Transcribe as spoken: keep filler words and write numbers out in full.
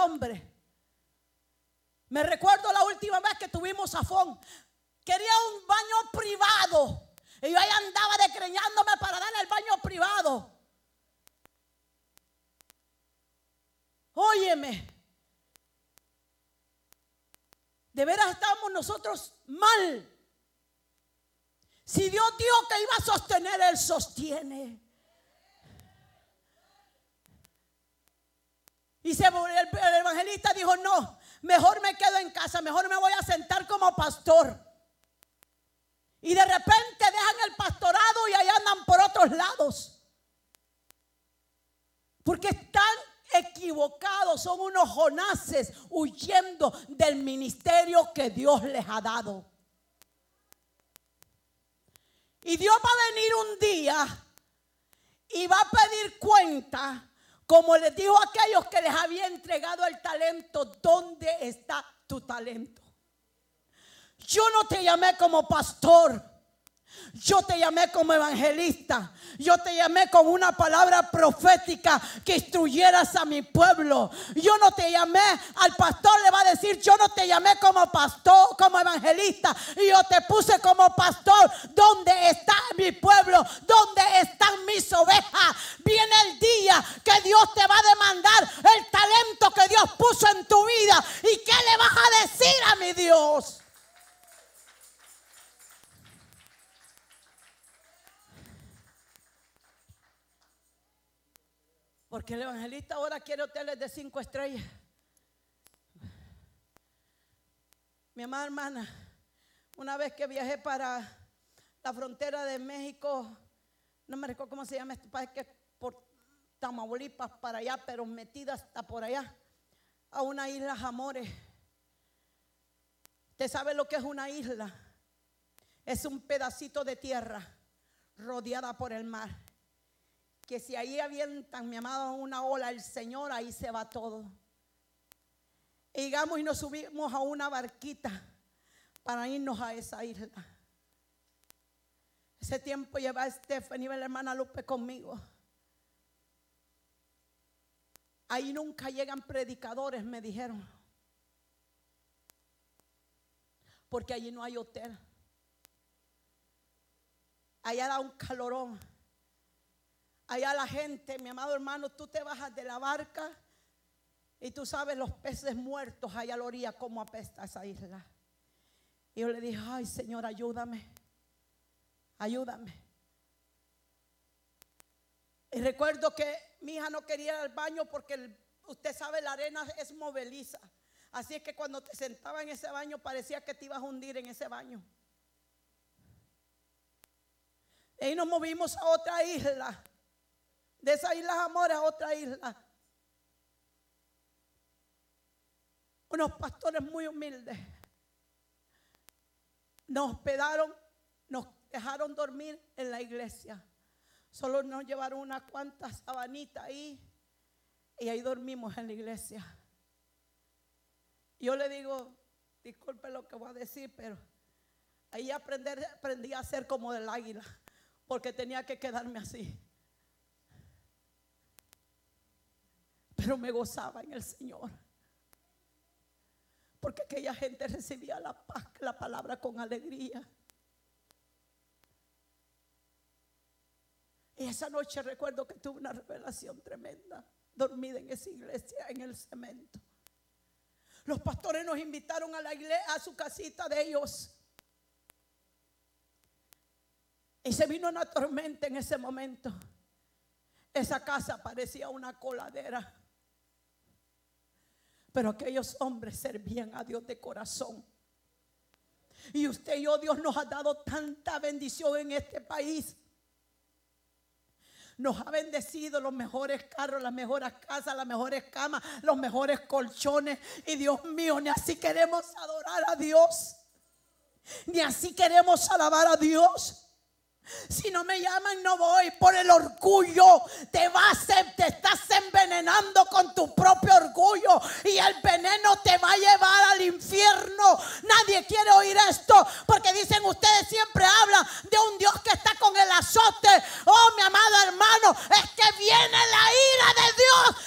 hombre. Me recuerdo la última vez que tuvimos zafón. Quería un baño privado. Y yo ahí andaba desgreñándome para darle el baño privado. Óyeme. De veras estamos nosotros mal. Si Dios dijo que iba a sostener, Él sostiene. Y se, el, el evangelista dijo, no, mejor me quedo en casa, mejor me voy a sentar como pastor. Y de repente dejan el pastorado y allá andan por otros lados. Porque están equivocados, son unos Jonases huyendo del ministerio que Dios les ha dado. Y Dios va a venir un día y va a pedir cuenta. Como les dijo a aquellos que les había entregado el talento, ¿dónde está tu talento? Yo no te llamé como pastor, yo te llamé como evangelista, yo te llamé con una palabra profética que instruyeras a mi pueblo. Yo no te llamé, al pastor le va a decir, yo no te llamé como pastor, como evangelista, y yo te puse como pastor. ¿Dónde está mi pueblo? ¿Dónde están mis ovejas? Viene el día que Dios te va a demandar el talento que Dios puso en tu vida. ¿Y qué le vas a decir a mi Dios? Porque el evangelista ahora quiere hoteles de cinco estrellas. Mi amada hermana, una vez que viajé para la frontera de México, no me recuerdo cómo se llama este país, que es por Tamaulipas para allá, pero metida hasta por allá, a una isla Amores. ¿Usted sabe lo que es una isla? Es un pedacito de tierra rodeada por el mar. Que si ahí avientan, mi amado, una ola, el Señor, ahí se va todo. Y llegamos y nos subimos a una barquita para irnos a esa isla. Ese tiempo lleva Stephanie y la hermana Lupe conmigo. Ahí nunca llegan predicadores, me dijeron. Porque allí no hay hotel. Allá da un calorón. Allá la gente, mi amado hermano, tú te bajas de la barca y tú sabes los peces muertos allá a la orilla, cómo apesta esa isla. Y yo le dije, ay Señor, ayúdame, ayúdame. Y recuerdo que mi hija no quería ir al baño porque el, usted sabe, la arena es movediza. Así es que cuando te sentaba en ese baño parecía que te ibas a hundir en ese baño. Y nos movimos a otra isla. De esa isla Amores a otra isla. Unos pastores muy humildes nos hospedaron, nos dejaron dormir en la iglesia. Solo nos llevaron unas cuantas sabanitas ahí y ahí dormimos en la iglesia. Yo le digo, disculpe lo que voy a decir, pero ahí aprender, aprendí a ser como del águila, porque tenía que quedarme así. Pero me gozaba en el Señor, porque aquella gente recibía la paz, la palabra con alegría. Y esa noche recuerdo que tuve una revelación tremenda, dormida en esa iglesia, en el cemento. Los pastores nos invitaron a la iglesia, a su casita de ellos. Y se vino una tormenta en ese momento. Esa casa parecía una coladera. Pero aquellos hombres servían a Dios de corazón. Y usted y yo, Dios nos ha dado tanta bendición en este país. Nos ha bendecido los mejores carros, las mejores casas, las mejores camas, los mejores colchones. Y Dios mío, ni así queremos adorar a Dios, ni así queremos alabar a Dios. Si no me llaman no voy. Por el orgullo te vas, te estás envenenando con tu propio orgullo, y el veneno te va a llevar al infierno. Nadie quiere oír esto, porque dicen, ustedes siempre hablan de un Dios que está con el azote. Oh, mi amado hermano, es que viene la ira de Dios